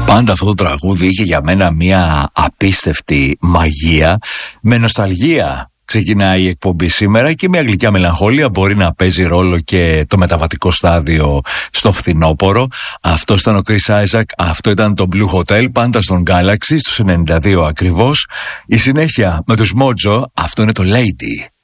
Πάντα αυτό το τραγούδι είχε για μένα μια απίστευτη μαγεία, με νοσταλγία. Ξεκινάει η εκπομπή σήμερα και μια γλυκιά μελαγχολία μπορεί να παίζει ρόλο και το μεταβατικό στάδιο στο φθινόπωρο. Αυτό ήταν ο Chris Isaac, αυτό ήταν το Blue Hotel, πάντα στον Galaxy στους 92 ακριβώς. Η συνέχεια με τους Mojo, αυτό είναι το Lady.